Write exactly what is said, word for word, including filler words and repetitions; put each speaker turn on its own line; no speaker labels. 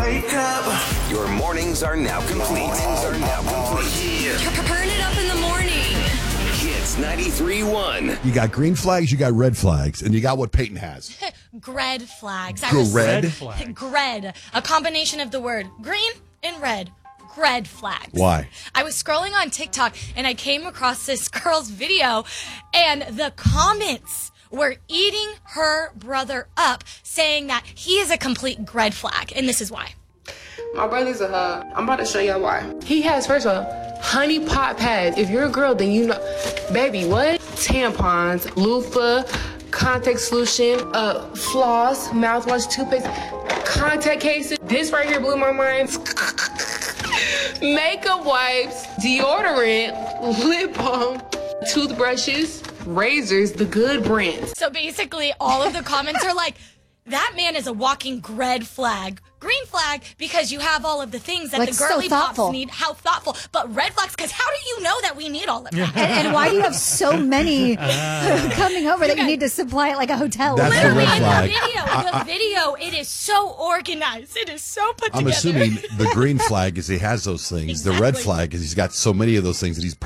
wake up.
Your mornings are now complete. Mornings are now complete.
Yeah.
Turn it up in the morning.
Hits ninety-three point one.
You got green flags, you got red flags, and you got what Peyton has.
Gred flags. I was-
Gred?
Gred. A combination of the word green and red. Gred flags.
Why?
I was scrolling on TikTok and I came across this girl's video and the comments were eating her brother up, saying that he is a complete Gred flag. And this is why.
My brother's a hug. I'm about to show y'all why. He has, first of all, honey pot pads. If you're a girl, then you know. Baby, what? Tampons, loofah, contact solution, uh, floss, mouthwash, toothpaste, contact cases. This right here blew my mind. Makeup wipes, deodorant, lip balm, toothbrushes, razors, the good brands.
So basically, all of the comments are like, that man is a walking Gred flag. Green flag, because you have all of the things that
Like,
the
so
girly pops
thoughtful.
need. How thoughtful. But red flags, because how do you know that we need all of that?
And, and why do you have so many coming over that you need to supply it like a hotel?
That's the
Literally,
red
in
flag.
the video, the video, it is so organized. It is so put
I'm
together.
assuming the green flag is he has those things. The red
Exactly.
flag is he's got so many of those things that he's